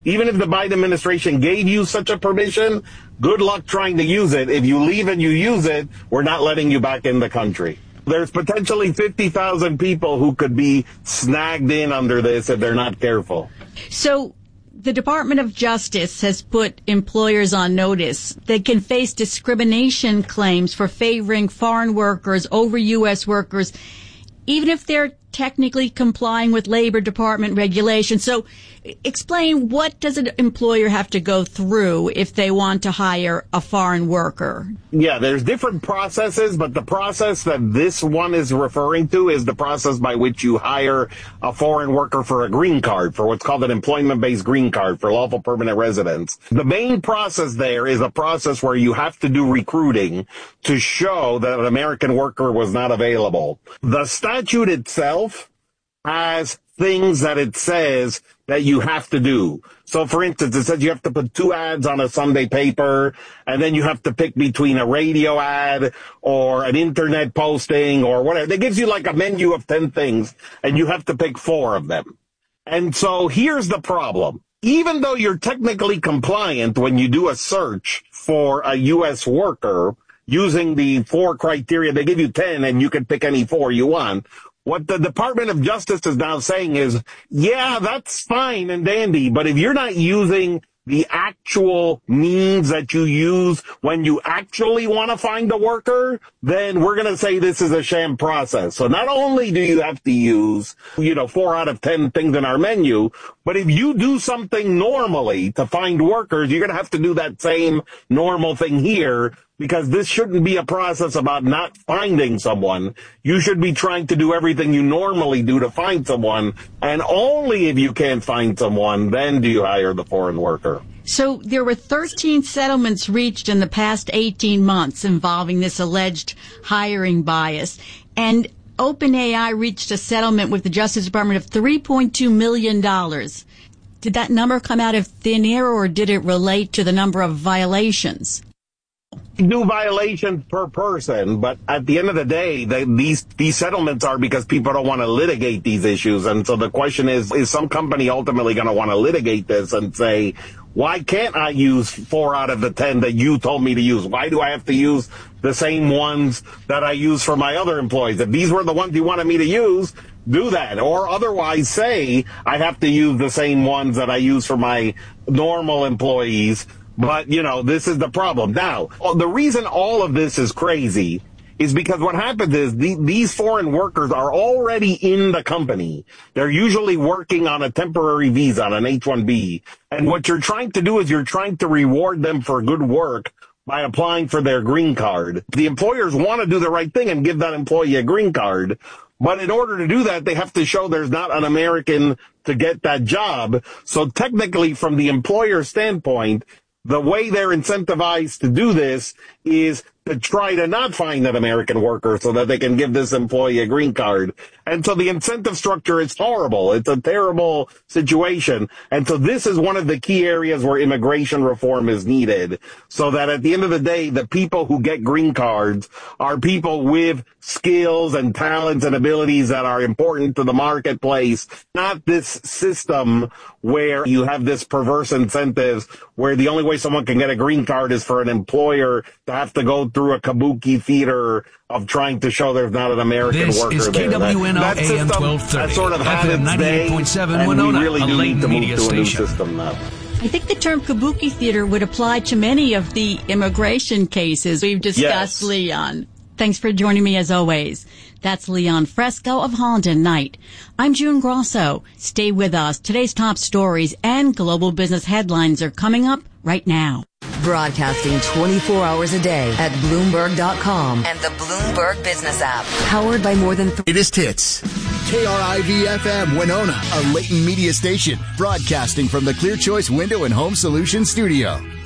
Even if the Biden administration gave you such a permission, good luck trying to use it. If you leave and you use it, we're not letting you back in the country. There's potentially 50,000 people who could be snagged in under this if they're not careful. So the Department of Justice has put employers on notice. They can face discrimination claims for favoring foreign workers over U.S. workers, even if they're technically complying with Labor Department regulations. So explain, what does an employer have to go through if they want to hire a foreign worker? Yeah, there's different processes, but the process that this one is referring to is the process by which you hire a foreign worker for a green card, for what's called an employment-based green card for lawful permanent residence. The main process there is a process where you have to do recruiting to show that an American worker was not available. The statute itself has things that it says that you have to do. So, for instance, it says you have to put 2 ads on a Sunday paper, and then you have to pick between a radio ad or an internet posting or whatever. It gives you like a menu of 10 things, and you have to pick 4 of them. And so here's the problem. Even though you're technically compliant when you do a search for a U.S. worker using the 4 criteria, they give you 10, and you can pick any 4 you want. What the Department of Justice is now saying is, yeah, that's fine and dandy, but if you're not using the actual means that you use when you actually want to find a worker, then we're going to say this is a sham process. So not only do you have to use, 4 out of 10 things in our menu, but if you do something normally to find workers, you're going to have to do that same normal thing here, because this shouldn't be a process about not finding someone. You should be trying to do everything you normally do to find someone, and only if you can't find someone, then do you hire the foreign worker. So there were 13 settlements reached in the past 18 months involving this alleged hiring bias, and OpenAI reached a settlement with the Justice Department of $3.2 million. Did that number come out of thin air, or did it relate to the number of violations? Do violations per person, but at the end of the day, these settlements are because people don't want to litigate these issues. And so the question is some company ultimately going to want to litigate this and say, why can't I use 4 out of the 10 that you told me to use? Why do I have to use the same ones that I use for my other employees? If these were the ones you wanted me to use, do that. Or otherwise say I have to use the same ones that I use for my normal employees. But, this is the problem. Now, the reason all of this is crazy is because what happens is these foreign workers are already in the company. They're usually working on a temporary visa, on an H-1B. And what you're trying to do is you're trying to reward them for good work by applying for their green card. The employers want to do the right thing and give that employee a green card. But in order to do that, they have to show there's not an American to get that job. So technically, from the employer standpoint, the way they're incentivized to do this is to try to not find an American worker so that they can give this employee a green card. And so the incentive structure is horrible. It's a terrible situation. And so this is one of the key areas where immigration reform is needed, so that at the end of the day, the people who get green cards are people with skills and talents and abilities that are important to the marketplace, not this system where you have this perverse incentives where the only way someone can get a green card is for an employer to have to go through a kabuki theater of trying to show there's not an American worker there. This is KWNO AM 1230, sort of FM 98.7 Winona, we really a do Lake need to Media move to a new station. system now. I think the term kabuki theater would apply to many of the immigration cases we've discussed, Yes. Leon. Thanks for joining me as always. That's Leon Fresco of Holland and Knight. I'm June Grosso. Stay with us. Today's top stories and global business headlines are coming up right now. Broadcasting 24 hours a day at Bloomberg.com and the Bloomberg Business app. Powered by more than Latest hits. KRIV-FM Winona, a Leighton Media station. Broadcasting from the Clear Choice Window and Home Solutions Studio.